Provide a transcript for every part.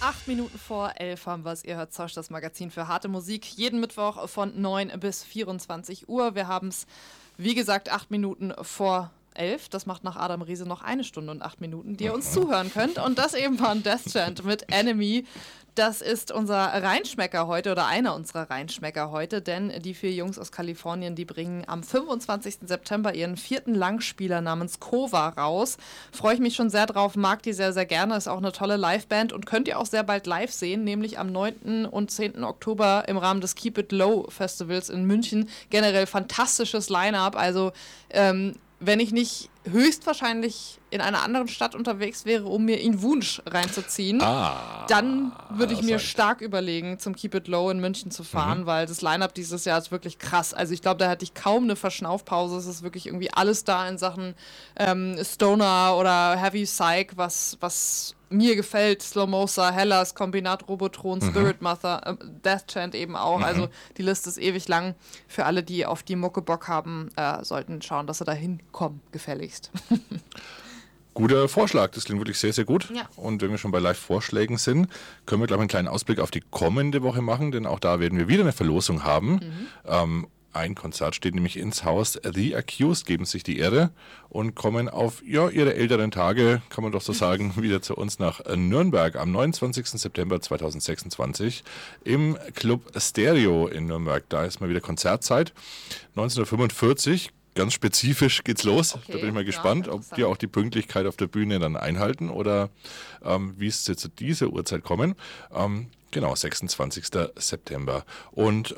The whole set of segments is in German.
8 Minuten vor 11 haben wir es. Ihr hört Zosch, das Magazin für harte Musik. Jeden Mittwoch von 9 bis 24 Uhr. Wir haben es, wie gesagt, 8 Minuten vor 11. Das macht nach Adam Riese noch 1 Stunde und 8 Minuten, die ihr uns zuhören könnt. Und das eben war ein Death Chant mit Enemy. Das ist unser Reinschmecker heute oder einer unserer Reinschmecker heute, denn die 4 Jungs aus Kalifornien, die bringen am 25. September ihren 4. Langspieler namens Kova raus. Freue ich mich schon sehr drauf, mag die sehr, sehr gerne, ist auch eine tolle Liveband und könnt ihr auch sehr bald live sehen, nämlich am 9. und 10. Oktober im Rahmen des Keep It Low Festivals in München. Generell fantastisches Line-Up, also wenn ich nicht höchstwahrscheinlich in einer anderen Stadt unterwegs wäre, um mir in Wunsch reinzuziehen, dann würde ich mir stark überlegen, zum Keep It Low in München zu fahren, weil das Line-Up dieses Jahr ist wirklich krass. Also ich glaube, da hatte ich kaum eine Verschnaufpause. Es ist wirklich irgendwie alles da in Sachen Stoner oder Heavy Psych, was mir gefällt. Slow-Mosa, Hellas, Kombinat, Robotron, Spirit Mother, Death Chant eben auch. Also die Liste ist ewig lang. Für alle, die auf die Mucke Bock haben, sollten schauen, dass sie da hinkommen, gefälligst. Guter Vorschlag, das klingt wirklich sehr, sehr gut. Ja. Und wenn wir schon bei Live-Vorschlägen sind, können wir, glaube ich, einen kleinen Ausblick auf die kommende Woche machen, denn auch da werden wir wieder eine Verlosung haben. Ein Konzert steht nämlich ins Haus. The Accused geben sich die Ehre und kommen auf ihre älteren Tage, kann man doch so sagen, wieder zu uns nach Nürnberg am 29. September 2026 im Club Stereo in Nürnberg. Da ist mal wieder Konzertzeit. 19:45 ganz spezifisch geht's los. Okay, da bin ich mal gespannt, ob die auch die Pünktlichkeit auf der Bühne dann einhalten oder wie es zu dieser Uhrzeit kommen. Genau, 26. September. Und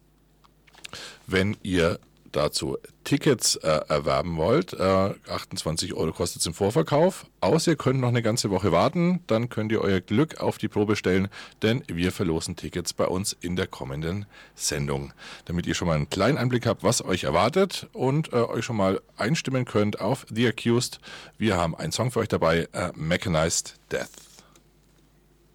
wenn ihr dazu Tickets erwerben wollt, 28 € kostet es im Vorverkauf. Außer ihr könnt noch eine ganze Woche warten, dann könnt ihr euer Glück auf die Probe stellen, denn wir verlosen Tickets bei uns in der kommenden Sendung. Damit ihr schon mal einen kleinen Einblick habt, was euch erwartet und euch schon mal einstimmen könnt auf The Accused. Wir haben einen Song für euch dabei, Mechanized Death.